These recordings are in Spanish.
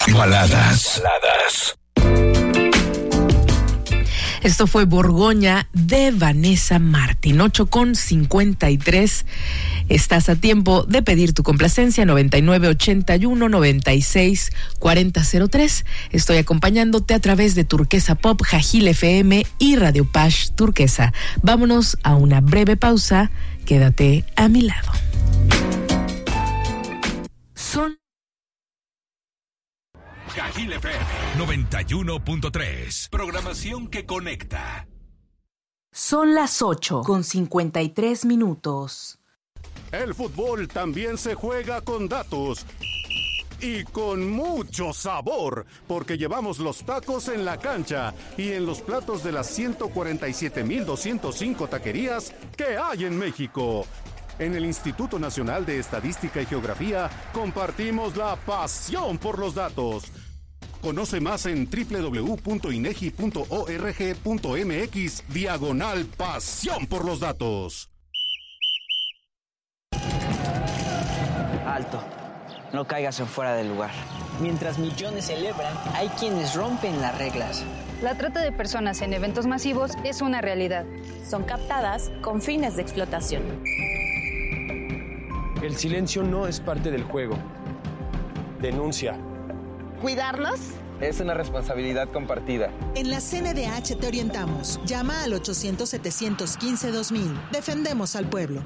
Baladas. Esto fue Borgoña de Vanessa Martín, 8:53. Estás a tiempo de pedir tu complacencia, 9981-964003. Estoy acompañándote a través de Turquesa Pop, Jajil FM y Radio Pash Turquesa. Vámonos a una breve pausa. Quédate a mi lado. Jajil FM 91.3. Programación que conecta. Son las 8:53. El fútbol también se juega con datos y con mucho sabor, porque llevamos los tacos en la cancha y en los platos de las 147,205 taquerías que hay en México. En el Instituto Nacional de Estadística y Geografía compartimos la pasión por los datos. Conoce más en www.inegi.org.mx/pasión por los datos. Alto, no caigas en fuera del lugar. Mientras millones celebran, hay quienes rompen las reglas. La trata de personas en eventos masivos es una realidad. Son captadas con fines de explotación. El silencio no es parte del juego. Denuncia. ¿Cuidarnos? Es una responsabilidad compartida. En la CNDH te orientamos. Llama al 800-715-2000. Defendemos al pueblo.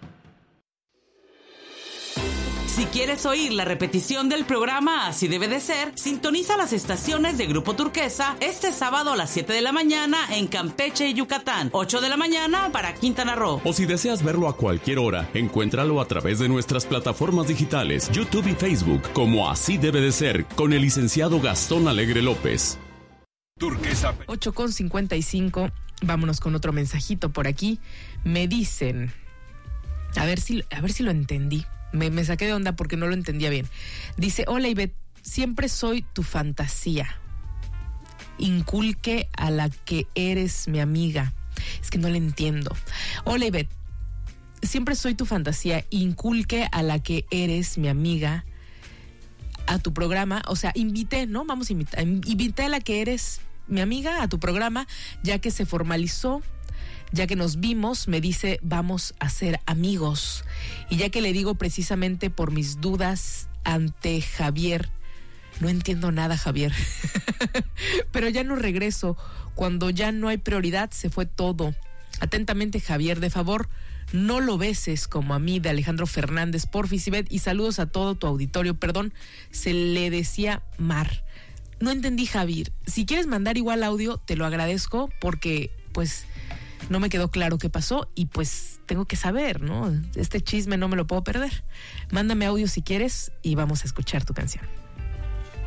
Si quieres oír la repetición del programa Así Debe de Ser, sintoniza las estaciones de Grupo Turquesa este sábado a las 7 de la mañana en Campeche y Yucatán, 8 de la mañana para Quintana Roo. O si deseas verlo a cualquier hora, encuéntralo a través de nuestras plataformas digitales, YouTube y Facebook, como Así Debe de Ser, con el licenciado Gastón Alegre López. Turquesa 8:55. Vámonos con otro mensajito por aquí. Me dicen, a ver si lo entendí. Me saqué de onda porque no lo entendía bien. Dice: hola Ivette, siempre soy tu fantasía. Inculque a la que eres mi amiga. Es que no le entiendo. Hola Ivette, siempre soy tu fantasía. Inculque a la que eres mi amiga a tu programa. O sea, invité a la que eres mi amiga a tu programa, ya que se formalizó. Ya que nos vimos, me dice, vamos a ser amigos. Y ya que le digo precisamente por mis dudas ante Javier, no entiendo nada, Javier. Pero ya no regreso. Cuando ya no hay prioridad, se fue todo. Atentamente, Javier, de favor, no lo beses como a mí, de Alejandro Fernández, porfis, Ivette, y saludos a todo tu auditorio. Perdón, se le decía Mar. No entendí, Javier. Si quieres mandar igual audio, te lo agradezco, porque, pues, no me quedó claro qué pasó y pues tengo que saber, ¿no? Este chisme no me lo puedo perder. Mándame audio si quieres y vamos a escuchar tu canción.